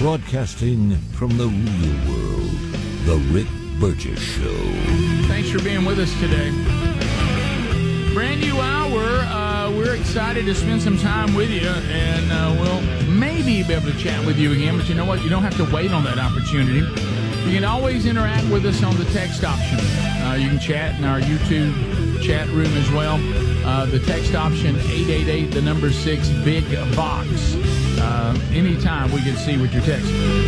Broadcasting from the real world, The Rick Burgess Show. Thanks for being with us today. Brand new hour. We're excited to spend some time with you, and we'll maybe be able to chat with you again, but you know what? You don't have to wait on that opportunity. You can always interact with us on the text option. You can chat in our YouTube chat room as well. The text option, 888, the number 6, Big Box. Anytime we can see what you're texting.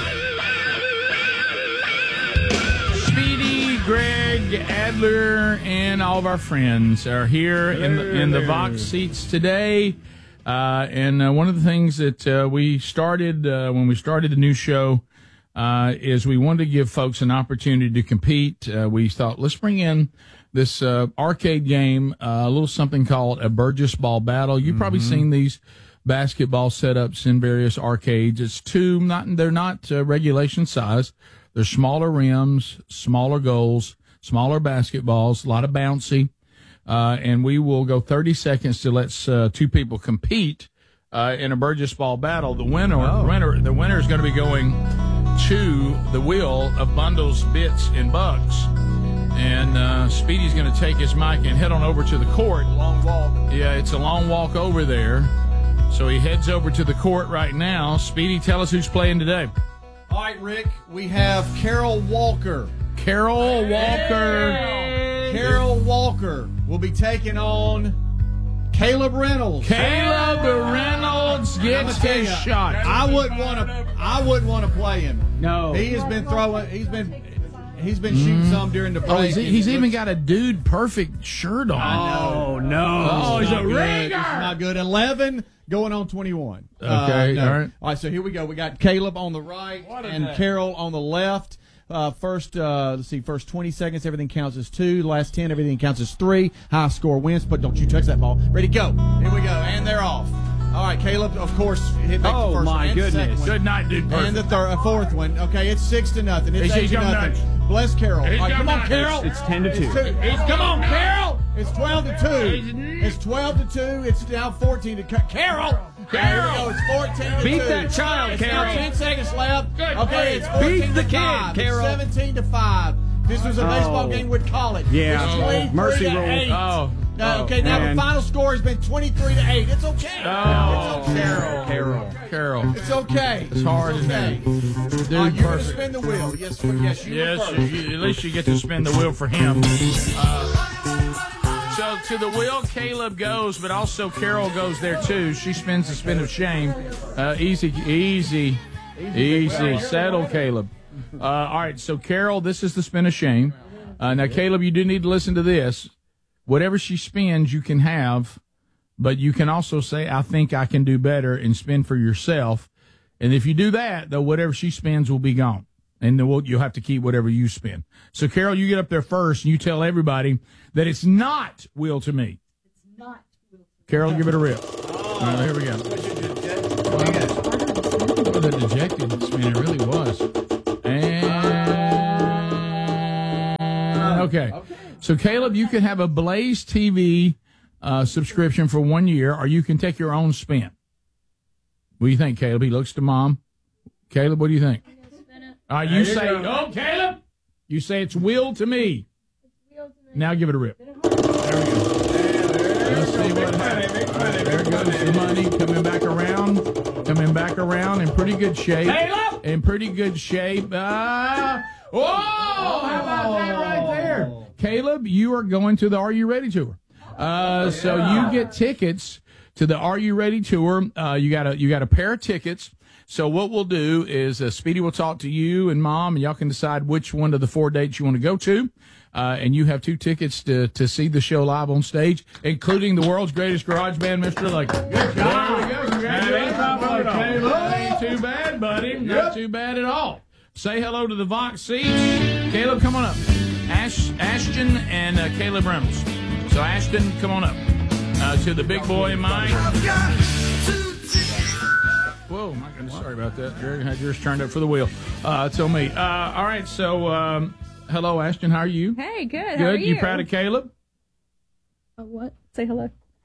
Speedy, Greg, Adler, and all of our friends are here in the Vox seats today. And one of the things that we started when we started the new show is we wanted to give folks an opportunity to compete. We thought, let's bring in this arcade game, a little something called a Burgess Ball Battle. You've probably seen these basketball setups in various arcades. It's they're not regulation size. They're smaller rims, smaller goals, smaller basketballs, a lot of bouncy. And we will go 30 seconds to let two people compete in a Burgess Ball Battle. The winner is going to be going to the wheel of Bundles, Bits, and Bugs. And Speedy's going to take his mic and head on over to the court. Long walk. Yeah, it's a long walk over there. So he heads over to the court right now. Speedy, tell us who's playing today. All right, Rick, we have Carol Walker. Carol Walker. Carol Walker will be taking on Caleb Reynolds. Caleb Reynolds gets his shot. I wouldn't want to play him. No. He has been throwing. He's been shooting some during the break. He's even got a Dude Perfect shirt on. Oh no. Oh, he's a ringer. He's not good. 11 going on 21. Okay, no. all right. All right, so here we go. We got Caleb on the right and Carol on the left. First 20 seconds, everything counts as 2. Last 10, everything counts as 3. High score wins, but don't you touch that ball. Ready, go. Here we go, and they're off. All right, Caleb, of course, hit back the first one. Goodness. Good night, Dude Perfect. And the fourth one. Okay, it's 6-0. It's 8-0. Bless Carol. All right, come on, Carol. It's 10-2. Come on, Carol. It's 12-2. It's 12-2. It's now 14 to Carol. There we go. It's 14-2. Beat that child, it's Carol. Now 10 seconds left. Good. Okay, it's 14-5. Beat the kid, Carol. It's 17-5. This was a baseball game, we'd call it. Yeah. It's 23-8. Mercy rule. Okay, now man. the final score has been 23-8. It's okay. Oh, It's okay. Carol. It's okay. It's hard, It's okay. Dude You're going to Perfect. spin the wheel. Yes, you Yes, were first. at least you get to spin the wheel for him. So to the wheel, Caleb goes, but also Carol goes there too. She spins the spin of shame. Easy. Settle, Caleb. All right, so Carol, this is the spin of shame. Now, Caleb, you do need to listen to this. Whatever she spins, you can have, but you can also say, I think I can do better, and spin for yourself. And if you do that, though, whatever she spins will be gone. And then you'll have to keep whatever you spin. So, Carol, you get up there first, and you tell everybody that it's not Will to Me. It's not Will to Me. Carol, give it a rip. All right, here we go. Well, the dejected spin, it really was. And okay. So, Caleb, you can have a Blaze TV subscription for 1 year, or you can take your own spin. What do you think, Caleb? He looks to Mom. Caleb, what do you think? All right, you say, go, Caleb. You say it's Will to Me. Now give it a rip. There we go. Let's see what happens. All right, there goes the money coming back around in pretty good shape. Caleb! In pretty good shape. How about that right there? Caleb, you are going to the Are You Ready tour. So you get tickets to the Are You Ready tour. You got a pair of tickets. So what we'll do is Speedy will talk to you and Mom, and y'all can decide which one of the 4 dates you want to go to. And you have 2 tickets to see the show live on stage, including the world's greatest garage band, Mr. Lucky. Good job. There we go. Congratulations. Ain't too bad, buddy. Not too bad at all. Say hello to the Vox seats. Caleb, come on up. Ashton and Caleb Reynolds. So, Ashton, come on up to the big boy in mine. Whoa, my goodness. Sorry about that. Jerry had yours turned up for the wheel. It's on me. All right, so hello, Ashton. How are you? Hey, good. Good. How are you? You proud of Caleb? What? Say hello.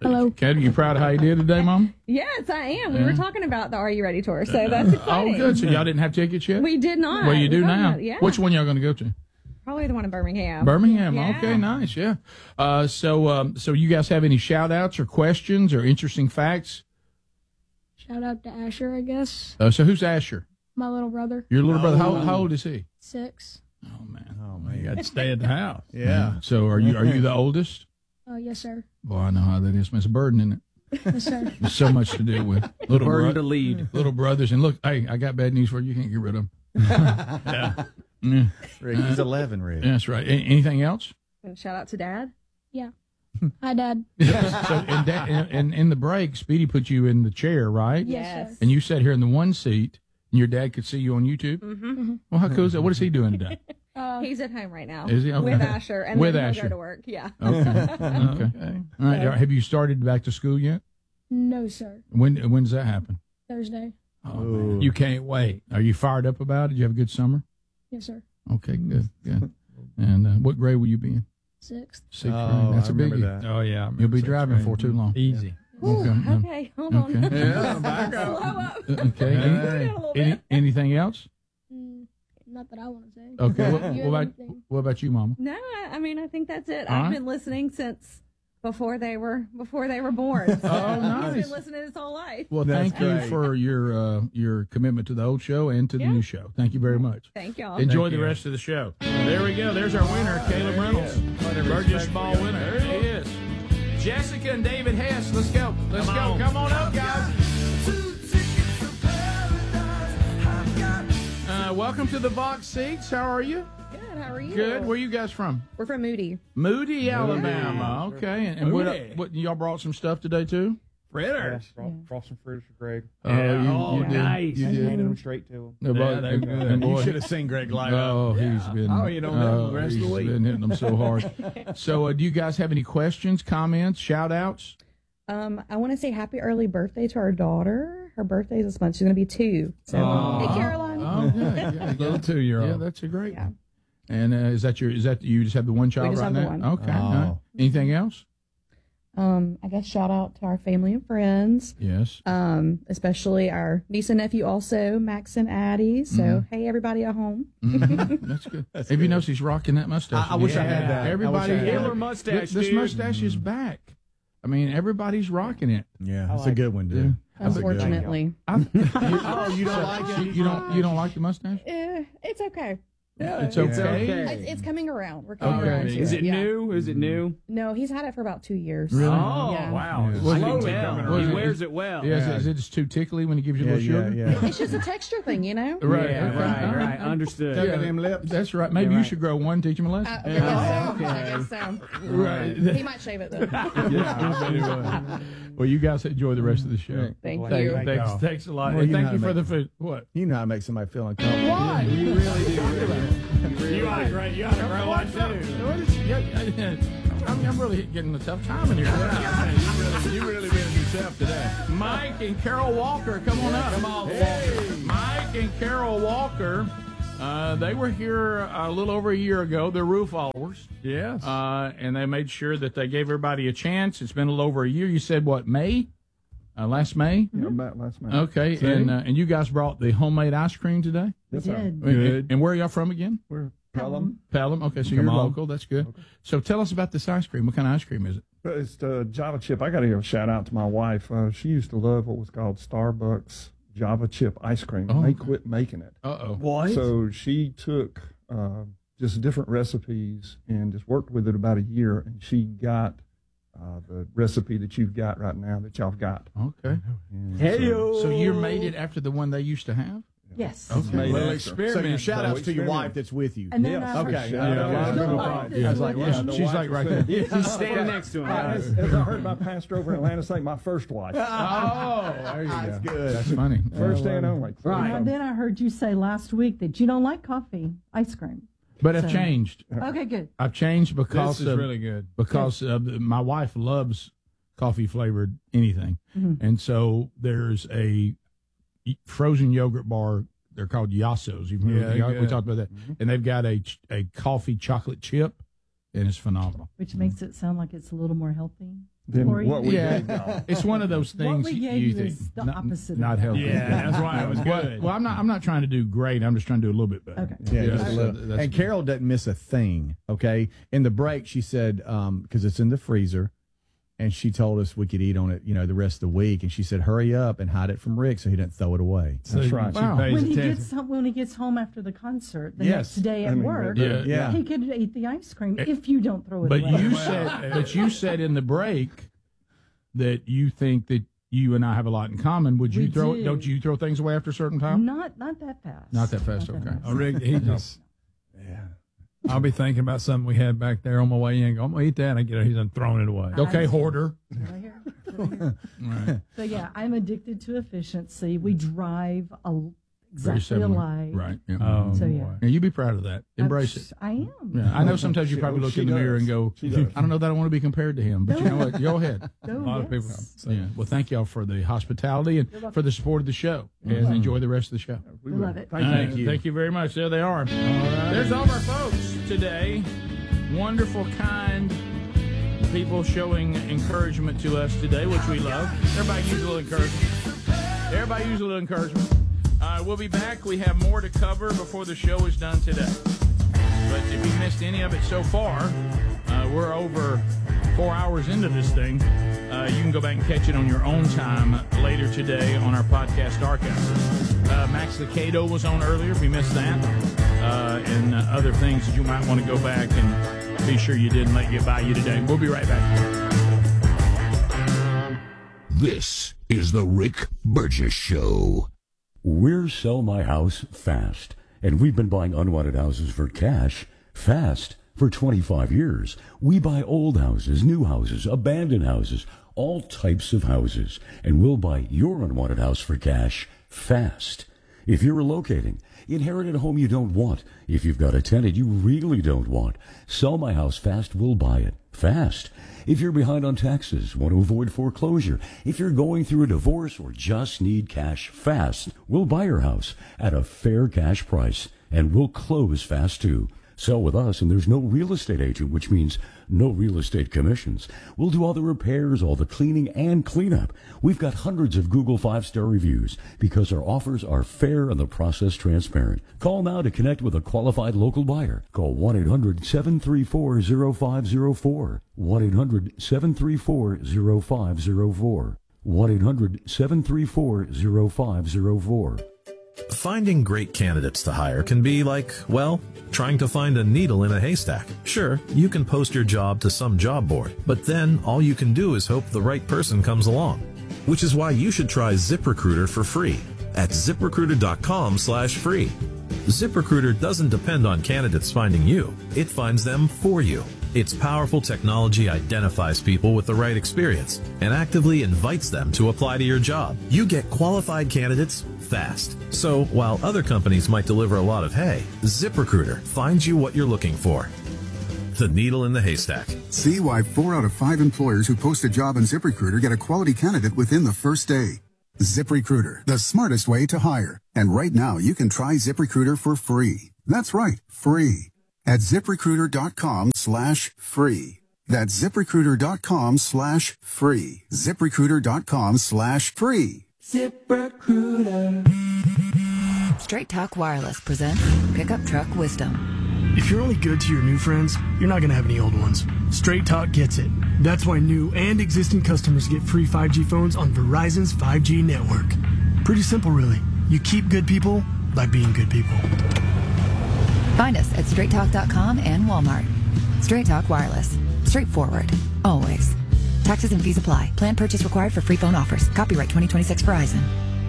Hello. Kat, are you proud of how you did today, Mom? Yes, I am. We were talking about the Are You Ready tour, so that's exciting. Oh, good. So y'all didn't have tickets yet? We did not. Well, you do We're talking now. about- yeah. Which one y'all going to go to? Probably the one in Birmingham. Birmingham. Yeah. Okay, nice. Yeah. So you guys have any shout outs or questions or interesting facts? Shout out to Asher, I guess. So who's Asher? My little brother. Your little brother. How old is he? 6. Oh man. You got to stay at the house. Yeah. So are you the oldest? Yes, sir. Boy, I know how that is. It's a burden, isn't it? Yes, sir. There's so much to deal with. Little Burden bro- to lead. little brothers, and look, hey, I got bad news for you. You can't get rid of them. Yeah, Rick, he's 11, Rick. that's right. Anything else? And shout out to Dad. Yeah. Hi, Dad. So in the break, Speedy put you in the chair, right? Yes, sir. And you sat here in the one seat, and your dad could see you on YouTube. Mm-hmm. Well, how cool is that? What is he doing today? He's at home right now. Is he? Okay. With Asher. And With then he'll Asher. go to work. Yeah. Okay. All right. Have you started back to school yet? No, sir. When does that happen? Thursday. Oh, man. You can't wait. Are you fired up about it? Did you have a good summer? Yes, sir. Okay, good. And what grade will you be in? 6th. Sixth grade. That's a biggie. That. Oh, yeah. I remember You'll be sixth driving grade. for too long. Easy. Ooh, Okay. okay, hold on. Okay. Yeah, back Slow up. up. Okay. Hey. A little bit. Anything else? Not that I want to say. Okay. You have anything? What about you, Mama? No, I mean, I think that's it. All I've right. been listening since before they were born. So Oh, He's nice. been listening his whole life. Well, That's thank you great. for your commitment to the old show and to the Yeah. new show. Thank you very much. Thank y'all. Enjoy Thank the you. rest of the show. There we go. There's our winner, Caleb Reynolds. Burgess Ball winner. There he is. Jessica and David Hess. Let's go. Let's go. Come on up, guys. Welcome to the Vox Seats. How are you? Good. How are you? Good. Where you guys from? We're from Moody. Moody, Alabama. Okay. And Moody. what y'all brought some stuff today too? Fritters. Brought some fritters for Greg. You did. nice. You did. Handed them straight to him. No, Yeah, they're good. boy, You should have seen Greg light up. oh, he's been. Oh, you don't know the rest of the he's week. been hitting them so hard. So, do you guys have any questions, comments, shout outs? I want to say happy early birthday to our daughter. Her birthday is this month. She's going to be 2. So, Aw. hey, Caroline. Oh, yeah. Little 2-year-old. Yeah, that's a great Yeah. one. And is that you just have the one child just right have the now? one. Okay. Oh. all right. Anything else? I guess shout out to our family and friends, Yes. especially our niece and nephew, also Max and Addie. So, hey, everybody at home. Mhm. That's good. Have you noticed he's rocking that mustache? I wish I again? had that. Everybody, I wish I had Killer that. mustache, this dude. mustache is back. I mean, everybody's rocking it. Yeah, that's a good one, Yeah. dude. Unfortunately, Oh, you don't like it? You don't like the mustache? it's okay. It's It's okay. okay. It's coming around. We're coming Okay. around. to Is it Yeah. new? Is it new? No, he's had it for about 2 years. Really? Oh, Yeah. wow. Yeah. Was I it- can tell. was He it- wears it well. Yeah, is it just too tickly when he gives you a little sugar? yeah. It's just a texture thing, you know? Right. Yeah, okay. right. Understood. Yeah, them lips. That's right. Maybe Yeah, you right. should grow one, teach him a lesson. I guess so. Right. He might shave it, though. Well, you guys enjoy the rest of the show. Thank Thanks, you. thanks, thanks a lot. Well, And you know thank how you to for make- the food. What? You know how to make somebody feel uncomfortable. Why? You really do. You ought to grow. You ought to grow one too. I'm really getting a tough time in here. You really been yourself today. Mike and Carol Walker, come on up. Come on, Walker. Mike and Carol Walker, they were here a little over a year ago. They're roof followers. Yes. And they made sure that they gave everybody a chance. It's been a little over a year. You said, what, May? Last May? Yeah, about last month. Okay. And you guys brought the homemade ice cream today? Yes, sir. Good. And where are y'all from again? We're Pelham. Pelham. Okay, so Come you're on. local. That's good. So tell us about this ice cream. What kind of ice cream is it? But it's the Java chip. I got to give a shout out to my wife. She used to love what was called Starbucks Java chip ice cream. Oh, They okay. quit making it. Uh-oh. What? So she took just different recipes and just worked with it about a year, and she got the recipe that you've got right now that y'all got. Okay. And So you made it after the one they used to have? Yes. Okay. made Little after. experiment. So your shout outs So to your experiment. wife that's with you. And then Yes. Okay. Shout out. Yeah. I was like, Yeah, the she's wife like was right there. there. She's standing next to him. As I heard my pastor over in Atlanta say, my first wife. Oh, there you That's go. good. That's funny. First and only. Right. And then I heard you say last week that you don't like coffee ice cream. But I've So- changed. Okay, good. I've changed because This is of, really good. because my wife loves coffee flavored anything, and so there's a frozen yogurt bar. They're called Yassos. Yeah, We good. talked about that, and they've got a coffee chocolate chip, and it's phenomenal. Which makes it sound like it's a little more healthy. than Or what we Yeah, gave y'all. it's one of those What things we gave you think is the opposite. Not of healthy. Yeah, that's why it was good. Well, I'm not trying to do great. I'm just trying to do a little bit better. Okay. Yeah, Yeah, just a so little. that's And good. Carol doesn't miss a thing. Okay, in the break, she said because it's in the freezer, and she told us we could eat on it, the rest of the week. And she said, "Hurry up and hide it from Rick so he doesn't throw it away." That's right. Wow. Pays When he attention. gets home after the concert the Yes. next day I at mean, work, Yeah. Yeah. he could eat the ice cream if you don't throw it But away. you said in the break that you think that you and I have a lot in common. Would you We throw? do. Don't you throw things away after a certain time? Not that fast. Not that fast. Not Okay. that Oh, Rick, he just. Yeah. I'll be thinking about something we had back there on my way in. I'm gonna eat that. I get it. He's done throwing it away. Okay, hoarder. Right here. Right here. Right. So yeah, I'm addicted to efficiency. We drive Very exactly similar. alike. Right. Yeah. Oh, So, yeah. boy. Yeah, you be proud of that. Embrace it. I am. Yeah, I know sometimes you probably look She in the mirror does. and go, She does. I don't know that I want to be compared to him, but you know what? Go ahead. Oh, A lot of people. yes. Say, Yeah. Well, thank y'all for the hospitality and for the support of the show. And enjoy the rest of the show. We love it. Thank you. Thank you very much. There they are. There's all of our folks today. Wonderful, kind people showing encouragement to us today, which we love. Everybody use a little encouragement. We'll be back. We have more to cover before the show is done today. But if you missed any of it so far, we're over 4 hours into this thing. You can go back and catch it on your own time later today on our podcast archive. Max Lucado was on earlier, if you missed that, and other things that you might want to go back and be sure you didn't let get by you today. We'll be right back. This is the Rick Burgess Show. We're Sell My House Fast, and we've been buying unwanted houses for cash fast for 25 years. We buy old houses, new houses, abandoned houses, all types of houses, and we'll buy your unwanted house for cash fast. If you're relocating, inherited a home you don't want, if you've got a tenant you really don't want, Sell My House Fast will buy it fast. If you're behind on taxes, want to avoid foreclosure, if you're going through a divorce or just need cash fast, we'll buy your house at a fair cash price, and we'll close fast too. Sell with us, and there's no real estate agent, which means no real estate commissions. We'll do all the repairs, all the cleaning, and cleanup. We've got hundreds of Google 5-star reviews because our offers are fair and the process transparent. Call now to connect with a qualified local buyer. Call 1-800-734-0504. 1-800-734-0504. 1-800-734-0504. Finding great candidates to hire can be like, well, trying to find a needle in a haystack. Sure, you can post your job to some job board, but then all you can do is hope the right person comes along. Which is why you should try ZipRecruiter for free at ZipRecruiter.com/free. ZipRecruiter doesn't depend on candidates finding you. It finds them for you. Its powerful technology identifies people with the right experience and actively invites them to apply to your job. You get qualified candidates fast. So while other companies might deliver a lot of hay, ZipRecruiter finds you what you're looking for. The needle in the haystack. See why 4 out of 5 employers who post a job on ZipRecruiter get a quality candidate within the first day. ZipRecruiter, the smartest way to hire. And right now, you can try ZipRecruiter for free. That's right, free. At ZipRecruiter.com/free. That's ZipRecruiter.com/free. ZipRecruiter.com/free. ZipRecruiter. Straight Talk Wireless presents Pickup Truck Wisdom. If you're only good to your new friends, you're not going to have any old ones. Straight Talk gets it. That's why new and existing customers get free 5G phones on Verizon's 5G network. Pretty simple, really. You keep good people by being good people. Find us at straighttalk.com and Walmart. Straight Talk Wireless. Straightforward. Always. Taxes and fees apply. Plan purchase required for free phone offers. Copyright 2026 Verizon.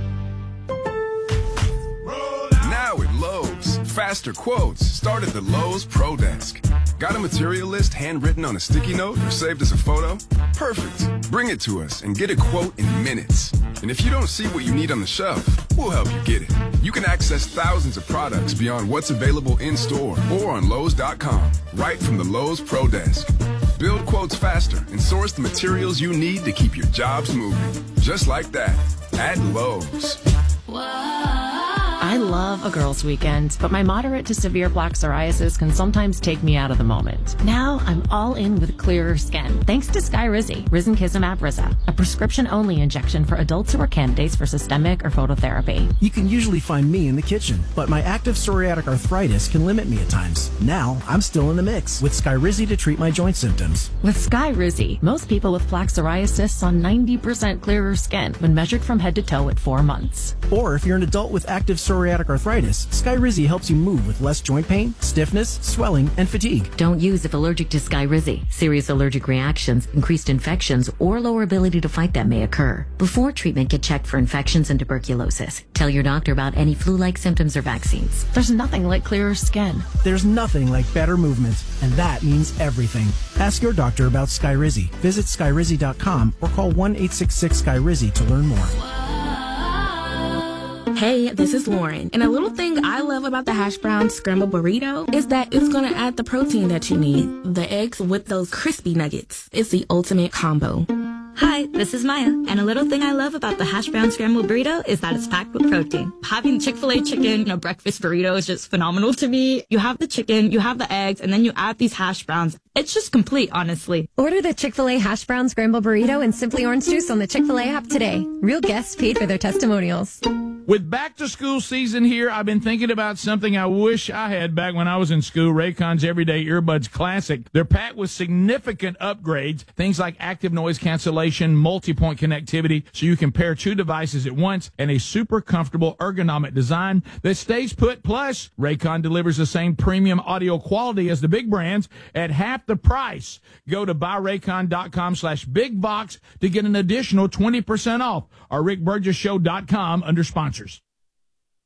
Now at Lowe's, faster quotes start at the Lowe's Pro Desk. Got a material list handwritten on a sticky note or saved as a photo? Perfect. Bring it to us and get a quote in minutes. And if you don't see what you need on the shelf, we'll help you get it. You can access thousands of products beyond what's available in-store or on Lowe's.com, right from the Lowe's Pro Desk. Build quotes faster and source the materials you need to keep your jobs moving. Just like that, at Lowe's. I I love a girls' weekend, but my moderate to severe plaque psoriasis can sometimes take me out of the moment. Now I'm all in with clearer skin, thanks to Skyrizi, risankizumab Riza, a prescription-only injection for adults who are candidates for systemic or phototherapy. You can usually find me in the kitchen, but my active psoriatic arthritis can limit me at times. Now I'm still in the mix with Skyrizi to treat my joint symptoms. With Skyrizi, most people with plaque psoriasis saw 90% clearer skin when measured from head to toe at 4 months. Or if you're an adult with active psoriatic arthritis, Skyrizi helps you move with less joint pain, stiffness, swelling, and fatigue. Don't use if allergic to Skyrizi. Serious allergic reactions, increased infections, or lower ability to fight them may occur. Before treatment, get checked for infections and tuberculosis. Tell your doctor about any flu-like symptoms or vaccines. There's nothing like clearer skin. There's nothing like better movement, and that means everything. Ask your doctor about Skyrizi. Visit Skyrizi.com or call 1-866-SKYRIZI to learn more. Hey, this is Lauren, and a little thing I love about the hash brown scrambled burrito is that it's gonna add the protein that you need. The eggs with those crispy nuggets. It's the ultimate combo. Hi, this is Maya, and a little thing I love about the hash brown scrambled burrito is that it's packed with protein. Having Chick-fil-A chicken in a breakfast burrito is just phenomenal to me. You have the chicken, you have the eggs, and then you add these hash browns. It's just complete, honestly. Order the Chick-fil-A hash brown scrambled burrito and Simply Orange Juice on the Chick-fil-A app today. Real guests paid for their testimonials. With back-to-school season here, I've been thinking about something I wish I had back when I was in school, Raycon's Everyday Earbuds Classic. They're packed with significant upgrades, things like active noise cancellation, multi-point connectivity, so you can pair 2 devices at once, and a super comfortable ergonomic design that stays put. Plus, Raycon delivers the same premium audio quality as the big brands at half the price. Go to buyraycon.com/bigbox to get an additional 20% off, or rickburgesshow.com under sponsors.